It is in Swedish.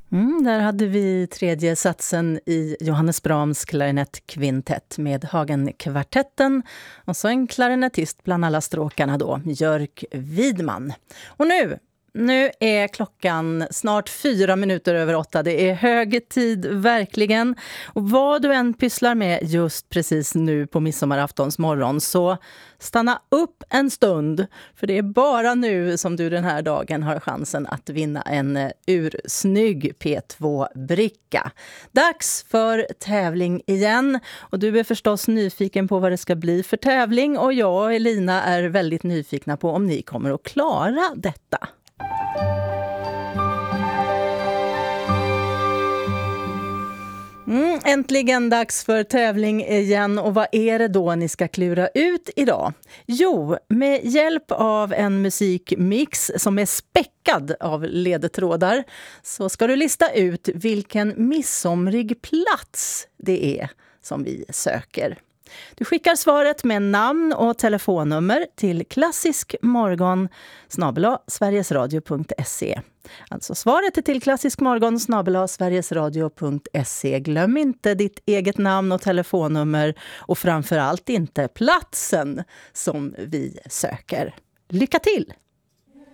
Där hade vi tredje satsen i Johannes Brahms klarinettkvintett med Hagenkvartetten och så en klarinettist bland alla stråkarna då, Jörg Widman. Och nu är klockan snart 8:04. Det är hög tid, verkligen. Och vad du än pysslar med just precis nu på midsommaraftons morgon, så stanna upp en stund. För det är bara nu som du den här dagen har chansen att vinna en ursnygg P2-bricka. Dags för tävling igen. Och du är förstås nyfiken på vad det ska bli för tävling. Och jag och Elina är väldigt nyfikna på om ni kommer att klara detta. Äntligen dags för tävling igen, och vad är det då ni ska klura ut idag? Jo, med hjälp av en musikmix som är späckad av ledtrådar så ska du lista ut vilken midsomrig plats det är som vi söker. Du skickar svaret med namn och telefonnummer till klassiskmorgon@sverigesradio.se. Alltså svaret är till klassiskmorgon@sverigesradio.se. Glöm inte ditt eget namn och telefonnummer, och framförallt inte platsen som vi söker. Lycka till!